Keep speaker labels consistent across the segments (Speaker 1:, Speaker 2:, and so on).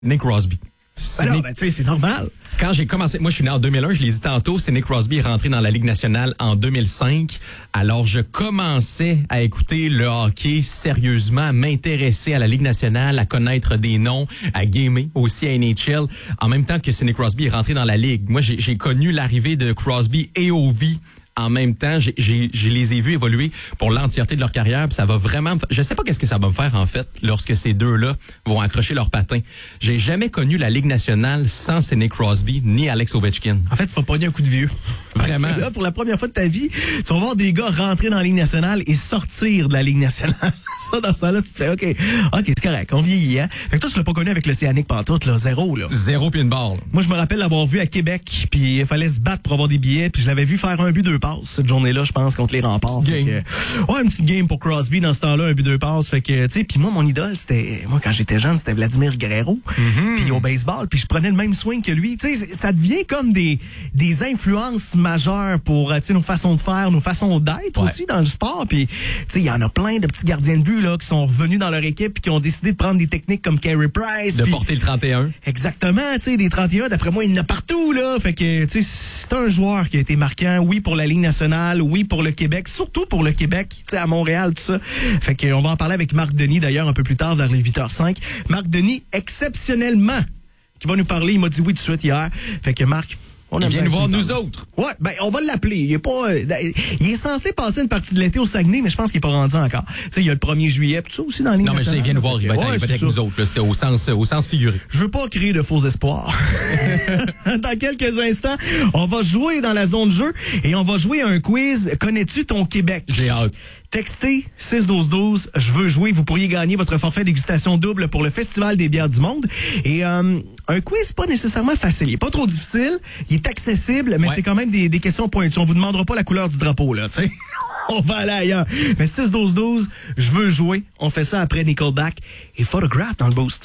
Speaker 1: Nick Crosby.
Speaker 2: C'est normal.
Speaker 1: Quand j'ai commencé, moi je suis né en 2001, je l'ai dit tantôt, c'est Nick Crosby est rentré dans la Ligue nationale en 2005. Alors je commençais à écouter le hockey sérieusement, à m'intéresser à la Ligue nationale, à connaître des noms, à gamer aussi à NHL, en même temps que Sidney Crosby est rentré dans la Ligue. Moi j'ai connu l'arrivée de Crosby et Ovi. En même temps, je les ai vus évoluer pour l'entièreté de leur carrière, puis ça va vraiment... Je sais pas qu'est-ce que ça va me faire, en fait, lorsque ces deux-là vont accrocher leurs patins. J'ai jamais connu la Ligue nationale sans Sidney Crosby ni Alex Ovechkin.
Speaker 2: En fait, tu vas pogner un coup de vieux.
Speaker 1: Vraiment.
Speaker 2: Parce que là, pour la première fois de ta vie, tu vas voir des gars rentrer dans la Ligue nationale et sortir de la Ligue nationale. Ça, dans ce temps-là, tu te fais, OK, c'est correct, on vieillit, hein? Fait que toi, tu l'as pas connu avec l'Océanique pantoute, là, zéro, là.
Speaker 1: Zéro puis une barre.
Speaker 2: Moi, je me rappelle l'avoir vu à Québec, puis il fallait se battre pour avoir des billets, puis je l'avais vu faire un but, 2 passes cette journée-là, je pense, contre les Remparts.
Speaker 1: Game.
Speaker 2: Une petite game pour Crosby dans ce temps-là, un but, 2 passes. Fait que, tu sais, puis moi, mon idole, moi, quand j'étais jeune, c'était Vladimir Guerrero. Puis au baseball, puis je prenais le même swing que lui. Tu sais, ça devient comme des influences majeures pour, tu sais, nos façons de faire, nos façons d'être aussi dans le sport. Puis, tu sais, il y en a plein de petits gardiens de but, là, qui sont revenus dans leur équipe puis qui ont décidé de prendre des techniques comme Carey Price.
Speaker 1: De porter le 31.
Speaker 2: Exactement, tu sais, des 31, d'après moi, il y en a partout, là. Fait que, tu sais, c'est un joueur qui a été marquant, oui, pour la Ligue nationale, oui, pour le Québec, surtout pour le Québec, tu sais, à Montréal, tout ça. Fait que, on va en parler avec Marc Denis, d'ailleurs, un peu plus tard, vers les 8h05. Marc Denis, exceptionnellement, qui va nous parler, il m'a dit oui tout de suite hier. Fait que, Marc,
Speaker 1: il vient nous voir nous autres.
Speaker 2: Ouais, on va l'appeler. Il est censé passer une partie de l'été au Saguenay, mais je pense qu'il est pas rendu encore. Tu sais, il y a le 1er juillet, tout ça aussi dans la ligne.
Speaker 1: Non, mais il vient nous voir, il va être avec nous autres. C'était au sens figuré.
Speaker 2: Je veux pas créer de faux espoirs. Dans quelques instants, on va jouer dans la zone jeu et on va jouer à un quiz. Connais-tu ton Québec?
Speaker 1: J'ai hâte.
Speaker 2: Textez 6-12-12, je veux jouer. Vous pourriez gagner votre forfait dégustation double pour le Festival des bières du monde. Et un quiz pas nécessairement facile. Il est pas trop difficile, il est accessible, mais c'est quand même des questions pointues. On vous demandera pas la couleur du drapeau, là, tu sais. On va aller ailleurs. Mais 6-12-12, je veux jouer. On fait ça après Nickelback et Photograph dans le Boost.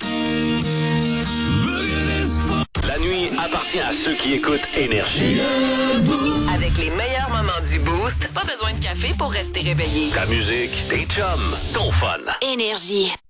Speaker 3: La nuit appartient à ceux qui écoutent Énergie.
Speaker 4: Avec les meilleurs moments du Boost, pas besoin de café pour rester réveillé.
Speaker 3: Ta musique, tes chums, ton fun.
Speaker 4: Énergie.